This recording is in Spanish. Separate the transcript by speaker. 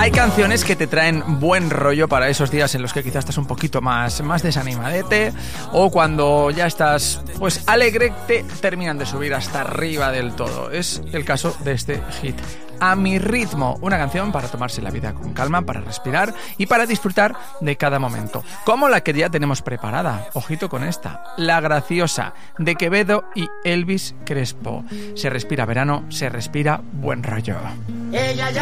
Speaker 1: Hay canciones que te traen buen rollo para esos días en los que quizás estás un poquito más desanimadete, o cuando ya estás pues alegre, te terminan de subir hasta arriba del todo. Es el caso de este hit. A mi ritmo, una canción para tomarse la vida con calma, para respirar y para disfrutar de cada momento. Como la que ya tenemos preparada, ojito con esta, La Graciosa, de Quevedo y Elvis Crespo. Se respira verano, se respira buen rollo.
Speaker 2: Ella ya